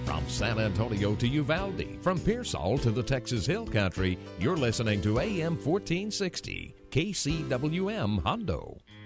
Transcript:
From San Antonio to Uvalde, from Pearsall to the Texas Hill Country, you're listening to AM 1460, KCWM Hondo.